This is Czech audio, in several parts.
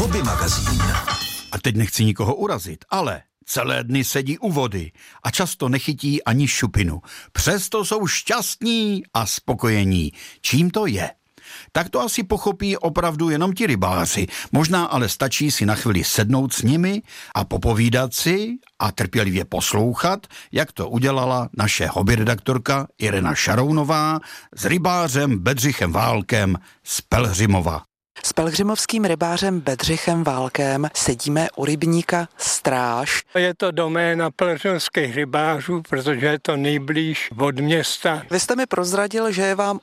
Hobby magazín. A teď nechci nikoho urazit, ale celé dny sedí u vody a často nechytí ani šupinu. Přesto jsou šťastní a spokojení. Čím to je? Tak to asi pochopí opravdu jenom ti rybáři. Možná ale stačí si na chvíli sednout s nimi a popovídat si a trpělivě poslouchat, jak to udělala naše hobbyredaktorka Irena Šarounová s rybářem Bedřichem Válkem z Pelhřimova. S pelhřimovským rybářem Bedřichem Válkem sedíme u rybníka Stráž. Je to doména pelhřimských rybářů, protože je to nejblíž od města. Vy jste mi prozradil, že je vám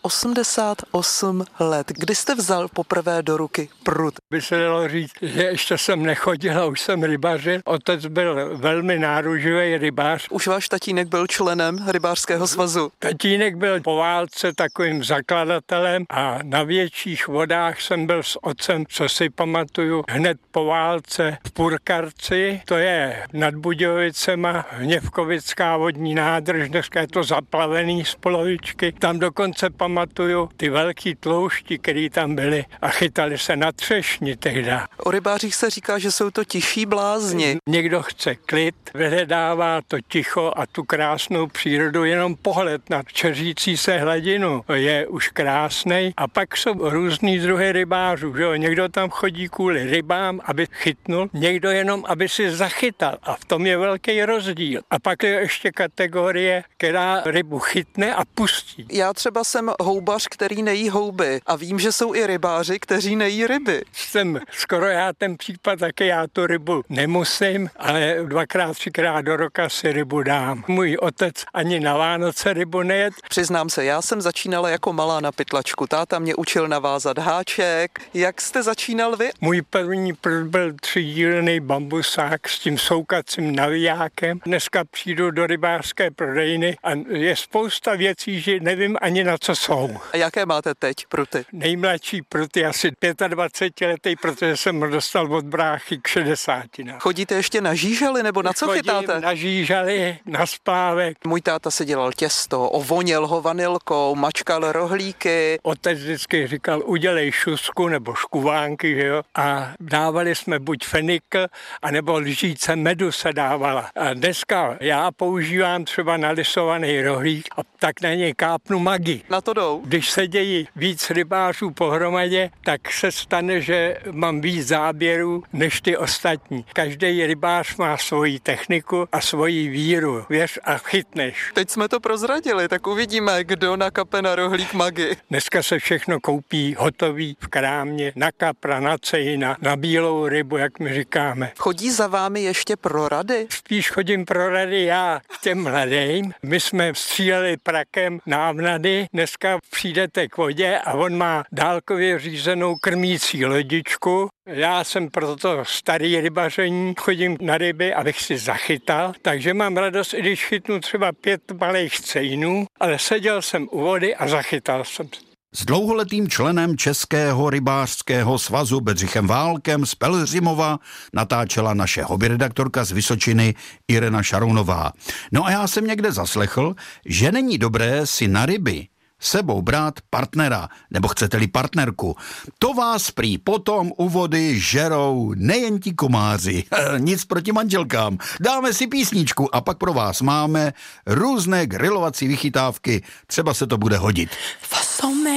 88 let. Kdy jste vzal poprvé do ruky prut? By se dalo říct, že ještě jsem nechodil a už jsem rybařil. Otec byl velmi náruživý rybář. Už váš tatínek byl členem rybářského svazu? Tatínek byl po válce takovým zakladatelem a na větších vodách jsem byl s otcem, co si pamatuju, hned po válce v Purkarci, to je nad Budějovicema, Hněvkovická vodní nádrž, dneska je to zaplavený z polovičky. Tam dokonce pamatuju ty velký tloušti, který tam byly a chytali se na třešni tehda. O rybářích se říká, že jsou to tiší blázni. Někdo chce klid, vyhledává to ticho a tu krásnou přírodu, jenom pohled na čeřící se hladinu je už krásnej. A pak jsou různý druhy rybářů, že jo? Někdo tam chodí kvůli rybám, aby chytnul, někdo jenom, aby si zachytal a v tom je velký rozdíl. A pak je ještě kategorie, která rybu chytne a pustí. Já třeba jsem houbař, který nejí houby a vím, že jsou i rybáři, kteří nejí ryby. Jsem skoro já ten případ, taky já tu rybu nemusím, ale 2x, 3x do roka si rybu dám. Můj otec ani na Vánoce rybu nejet. Přiznám se, já jsem začínala jako malá na pytlačku. Táta mě učil navázat háček. Jak jste začínal vy? Můj první prut byl 3dílný bambusák s tím soukacím navijákem. Dneska přijdu do rybářské prodejny a je spousta věcí, že nevím ani na co jsou. A jaké máte teď pruty? Nejmladší prut je asi 25letý, protože jsem ho dostal od bráchy k 60. Chodíte ještě na žížely nebo na co Chodím chytáte? Na žížely, na splávek. Můj táta si dělal těsto, ovoněl ho vanilkou, mačkal rohlíky. Otec vždycky říkal, udělej šusku nebo škuvánky, že jo? A dávali jsme buď fenikl, anebo lžíce medu se dávala. A dneska já používám třeba nalisovaný rohlík a tak na něj kápnu magi. Na to jdou. Když se dějí víc rybářů pohromadě, tak se stane, že mám víc záběrů než ty ostatní. Každý rybář má svoji techniku a svoji víru. Věř a chytneš. Teď jsme to prozradili, tak uvidíme, kdo nakape na rohlík magi. Dneska se všechno koupí hotový v krámě, na kapra, na cejna, na bílou rybu, jak my říkáme. Chodí za vámi ještě pro rady? Spíš chodím pro rady já k těm mladým. My jsme stříleli prakem návnady. Dneska přijdete k vodě a on má dálkově řízenou krmící lodičku. Já jsem proto starý rybaření, chodím na ryby, abych si zachytal, takže mám radost, i když chytnu třeba 5 malých cejnů, ale seděl jsem u vody a zachytal jsem. S dlouholetým členem Českého rybářského svazu Bedřichem Válkem z Pelhřimova natáčela naše hobbyredaktorka z Vysočiny Irena Šarounová. No a já jsem někde zaslechl, že není dobré si na ryby sebou brát partnera, nebo chcete-li partnerku. To vás prý potom u vody žerou nejen ti komáři. Nic proti manželkám. Dáme si písničku a pak pro vás máme různé grilovací vychytávky. Třeba se to bude hodit.